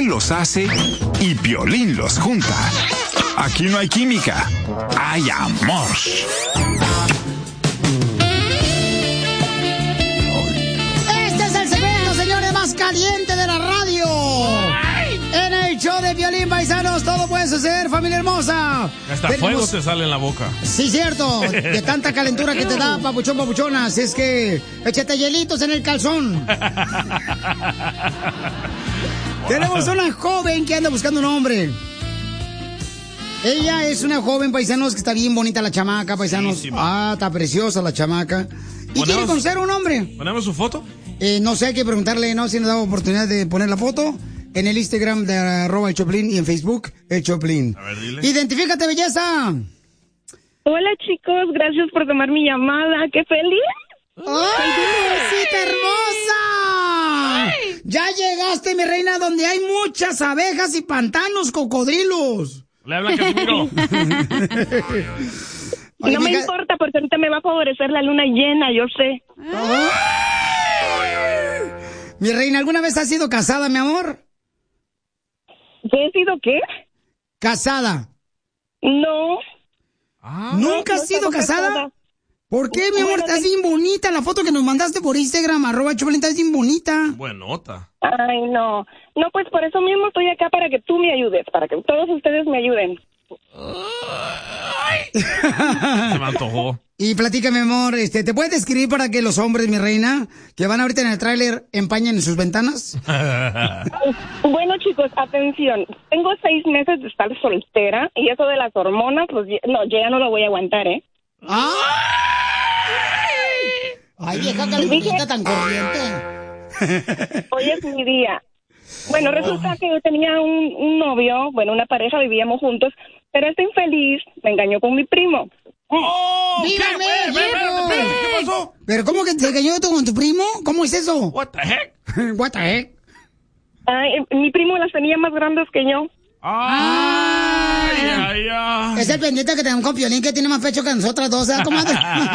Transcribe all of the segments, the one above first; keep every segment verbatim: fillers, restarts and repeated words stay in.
él los hace y Piolín los junta. Aquí no hay química, hay amor. Este es el segmento, señores, más caliente de la radio. En el show de Piolín, paisanos, todo puede suceder, familia hermosa. Hasta Tenemos... fuego te sale en la boca. Sí, cierto, de tanta calentura que te da, papuchón, papuchona. Así es que échate hielitos en el calzón. Tenemos una joven que anda buscando un hombre. Ella es una joven, paisanos, que está bien bonita la chamaca, paisanos. Buenísima. Ah, está preciosa la chamaca. ¿Y quiere conocer a un hombre? ¿Ponemos su foto? Eh, no sé, hay que preguntarle, ¿no? Si nos da oportunidad de poner la foto en el Instagram de arroba el Choplin y en Facebook el Choplin. A ver, dile. Identifícate, belleza. Hola, chicos, gracias por tomar mi llamada. ¡Qué feliz! ¡Ay, cosita hermosa! ¡Ay! Ya llegaste, mi reina, donde hay muchas abejas y pantanos, cocodrilos. Le habla Casimiro. Oye, no me hija... importa, porque ahorita me va a favorecer la luna llena, yo sé. Oh. Mi reina, ¿alguna vez has sido casada, mi amor? ¿Qué he sido qué? Casada. No. Ah, ¿Nunca has no, sido casada? casada? ¿Por qué, mi amor? Bueno, estás bien bonita. La foto que nos mandaste por Instagram, arroba Choplin, estás bien bonita. Buenota. Ay, no. No, pues por eso mismo estoy acá, para que tú me ayudes, para que todos ustedes me ayuden. Se me antojó. Y platícame, amor, este, ¿te puedes describir para que los hombres, mi reina, que van ahorita en el tráiler, empañen sus ventanas? Bueno, chicos, atención. Tengo seis meses de estar soltera y eso de las hormonas, pues no, yo ya no lo voy a aguantar, ¿eh? ¡Ah! Ay, vieja calentita tan corriente. Hoy es mi día. Bueno, resulta que yo tenía un, un novio, bueno, una pareja, vivíamos juntos, pero este infeliz me engañó con mi primo. ¡Oh! ¡Dígame, ¿Qué, ¿Qué, ¿Qué pasó? ¿Pero cómo que te engañó tú con tu primo? ¿Cómo es eso? What the heck? What the heck? Ay, mi primo las tenía más grandes que yo. Ay, ay, ay. Es el pendiente que tenemos con Piolín, que tiene más pecho que nosotras dos, ¿sabes, comadre?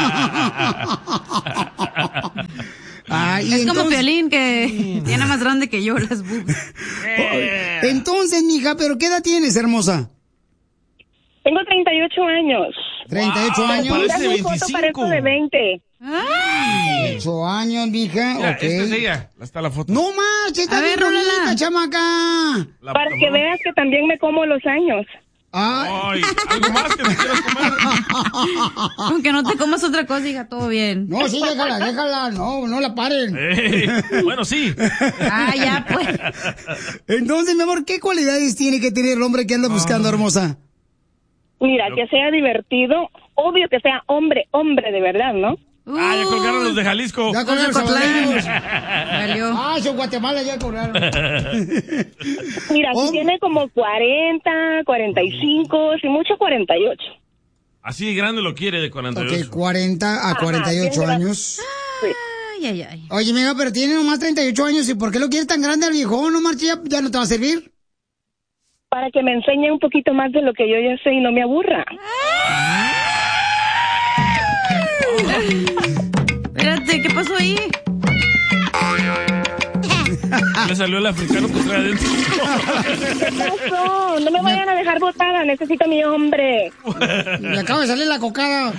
Ay, es entonces... como Piolín, que tiene más grande que yo las boobs. Eh. Entonces, mija, ¿pero qué edad tienes, hermosa? Tengo treinta y ocho años. ¿treinta y ocho wow, años? Parece veinticinco. Parezco de veinte. Ay. ocho años, mija. Mira, okay. Esta es ella. Está la foto. No marches, está bien bonita, chamaca. La Para que veas que también me como los años. Ay, Ay, algo más que te quieras comer. Aunque no te comas otra cosa, hija, todo bien. No, sí, déjala, déjala, no, no la paren. Hey, bueno, sí. Ah, ya, pues. Entonces, mi amor, ¿qué cualidades tiene que tener el hombre que anda buscando, oh. hermosa? Mira, que sea divertido, obvio que sea hombre, hombre de verdad, ¿no? Uh, ah, ya colgaron los de Jalisco. Ya colgaron los salvadoreños. Ah, son Guatemala, ya colgaron. Mira, oh. si tiene como cuarenta, cuarenta y cinco, si mucho cuarenta y ocho. Así de grande lo quiere, de cuarenta y ocho. Ok, cuarenta a cuarenta y ocho Ajá, años. Sí. Ay, ay, ay. Oye, mira, pero tiene nomás treinta y ocho años, ¿y por qué lo quieres tan grande al viejo? ¿No, Marchi, ya, ya no te va a servir? Para que me enseñe un poquito más de lo que yo ya sé y no me aburra. Espérate, ¿qué pasó ahí? Le salió el africano que trae adentro. ¿Qué pasó? No me vayan a dejar botada, necesito a mi hombre. Le acaba de salir la cocada.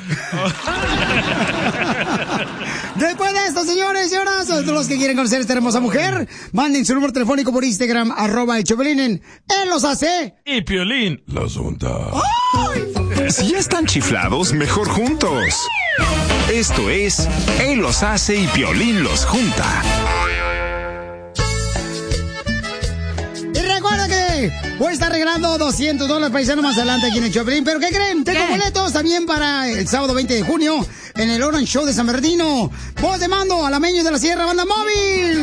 Después de esto, señores y señoras, todos los que quieren conocer a esta hermosa mujer, manden su número telefónico por Instagram, arroba el Choplin, en Él los hace. Y Piolín la junta. Si ya están chiflados, mejor juntos. Esto es Él los hace y Piolín los junta. Y recuerda que voy a estar regalando doscientos dólares paisanos más adelante aquí en el Choplin. ¿Pero qué creen? Tengo ¿Qué? boletos también para el sábado veinte de junio en el Orange Show de San Bernardino. Voz de mando, Alameños de la Sierra, Banda Móvil.